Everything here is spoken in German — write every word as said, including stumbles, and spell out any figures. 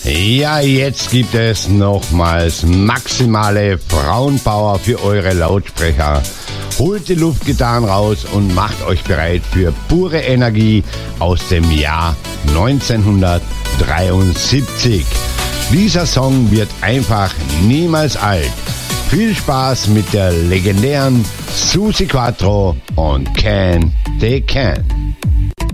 Ja, jetzt gibt es nochmals maximale Frauenpower für eure Lautsprecher. Holt die Luftgitarren raus und macht euch bereit für pure Energie aus dem Jahr neunzehnhundertdreiundsiebzig. Dieser Song wird einfach niemals alt. Viel Spaß mit der legendären Suzi Quatro und Can They Can.